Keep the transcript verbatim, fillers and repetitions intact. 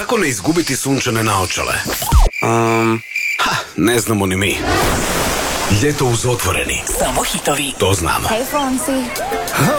Kako ne izgubiti sunčane naočale? Um, ha, ne znamo ni mi. Ljeto uz Otvoreni. Samo hitovi. To znamo. Hej, Fonsi.